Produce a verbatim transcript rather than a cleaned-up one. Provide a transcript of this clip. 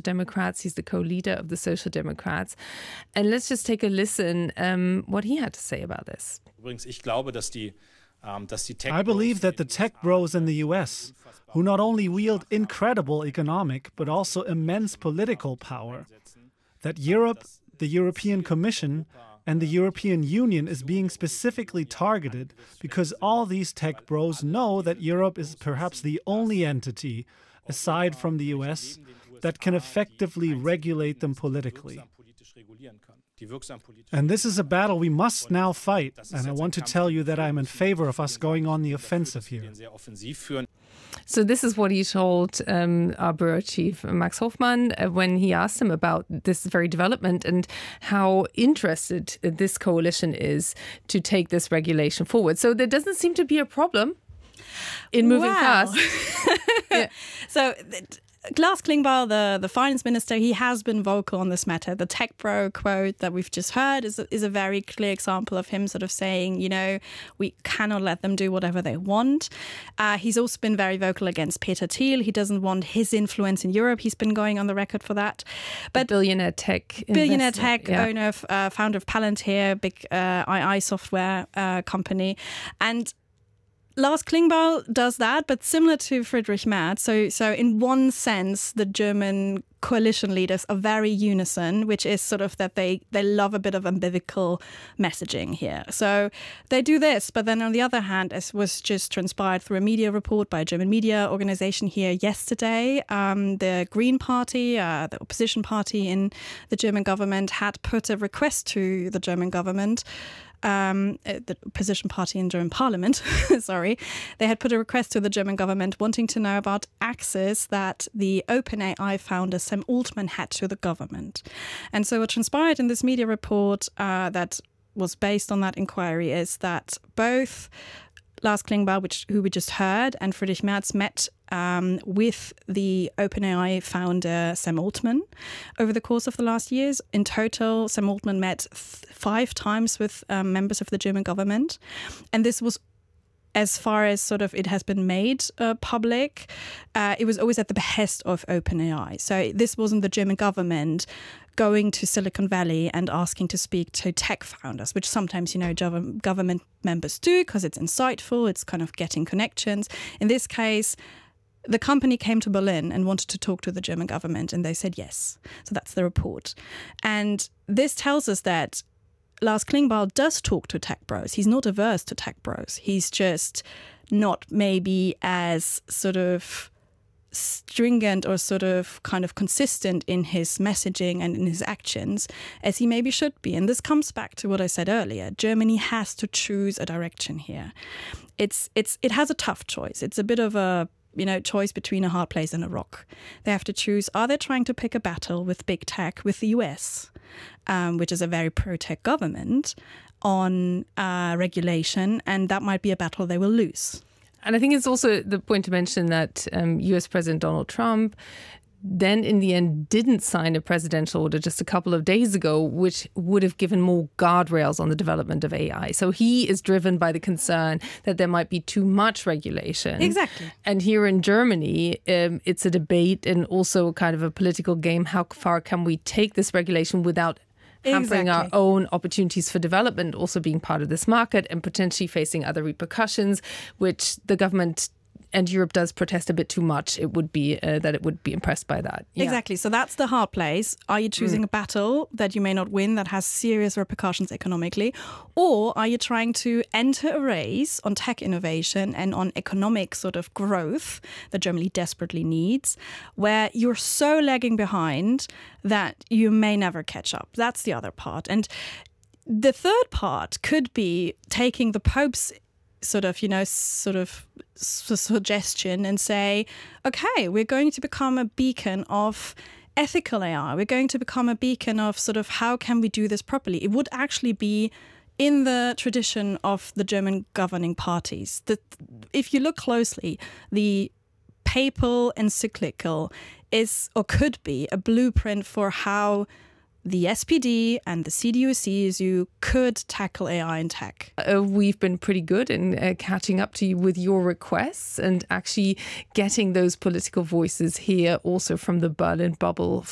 Social Democrats. He's the co-leader of the Social Democrats. And let's just take a listen um, what he had to say about this. I believe that the tech bros in the U S, who not only wield incredible economic but also immense political power, that Europe, the European Commission, and the European Union is being specifically targeted because all these tech bros know that Europe is perhaps the only entity, aside from the U S, that can effectively regulate them politically. And this is a battle we must now fight, and I want to tell you that I am in favor of us going on the offensive here. So this is what he told um, our bureau chief, Max Hoffmann, uh, when he asked him about this very development and how interested this coalition is to take this regulation forward. So there doesn't seem to be a problem in moving wow. fast. yeah. So... Th- Lars Klingbeil, the, the finance minister, he has been vocal on this matter. The tech bro quote that we've just heard is a, is a very clear example of him sort of saying, you know, we cannot let them do whatever they want. Uh, he's also been very vocal against Peter Thiel. He doesn't want his influence in Europe. He's been going on the record for that. But the billionaire tech billionaire investor, tech yeah. owner, of, uh, founder of Palantir, big uh, A I software uh, company, and Lars Klingbeil does that, but similar to Friedrich Merz. So, so in one sense, the German coalition leaders are very unison, which is sort of that they, they love a bit of ambivalent messaging here. So they do this, but then on the other hand, as was just transpired through a media report by a German media organization here yesterday, um, the Green Party, uh, the opposition party in the German government, had put a request to the German government. Um, the opposition party in German parliament, sorry, they had put a request to the German government wanting to know about access that the OpenAI founder Sam Altman had to the government. And so what transpired in this media report uh, that was based on that inquiry is that both Lars Klingbeil, which, who we just heard, and Friedrich Merz met um, with the OpenAI founder Sam Altman over the course of the last years. In total, Sam Altman met th- five times with um, members of the German government. And this was, as far as sort of it has been made uh, public, uh, it was always at the behest of OpenAI. So this wasn't the German government going to Silicon Valley and asking to speak to tech founders, which sometimes, you know, government members do because it's insightful, it's kind of getting connections. In this case, the company came to Berlin and wanted to talk to the German government, and they said yes. So that's the report. And this tells us that Lars Klingbeil does talk to tech bros. He's not averse to tech bros. He's just not maybe as sort of stringent or sort of kind of consistent in his messaging and in his actions as he maybe should be. And this comes back to what I said earlier. Germany has to choose a direction here. It's it's it has a tough choice. It's a bit of a you know, choice between a hard place and a rock. They have to choose, are they trying to pick a battle with big tech, with the U S, um, which is a very pro-tech government, on uh, regulation, and that might be a battle they will lose. And I think it's also the point to mention that um, U S President Donald Trump then in the end didn't sign a presidential order just a couple of days ago, which would have given more guardrails on the development of A I. So he is driven by the concern that there might be too much regulation. Exactly. And here in Germany, um, it's a debate and also kind of a political game. How far can we take this regulation without hampering Exactly. our own opportunities for development, also being part of this market and potentially facing other repercussions, which the government and Europe does protest a bit too much, it would be uh, that it would be impressed by that. Yeah. Exactly. So that's the hard place. Are you choosing mm. a battle that you may not win that has serious repercussions economically? Or are you trying to enter a race on tech innovation and on economic sort of growth that Germany desperately needs, where you're so lagging behind that you may never catch up? That's the other part. And the third part could be taking the Pope's sort of, you know, sort of su- suggestion and say, okay, we're going to become a beacon of ethical A I. We're going to become a beacon of sort of how can we do this properly? It would actually be in the tradition of the German governing parties. That if you look closely, the papal encyclical is or could be a blueprint for how the S P D and the C D U C S U could tackle A I and tech. Uh, we've been pretty good in uh, catching up to you with your requests and actually getting those political voices here also from the Berlin bubble